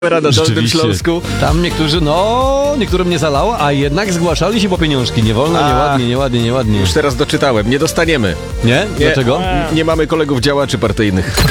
na Dolnym Rzeczywiście. Śląsku. Tam niektórym nie zalało, a jednak zgłaszali się po pieniążki. Nie wolno, nieładnie. Już teraz doczytałem, nie dostaniemy. Nie? Dlaczego? Nie mamy kolegów działaczy partyjnych.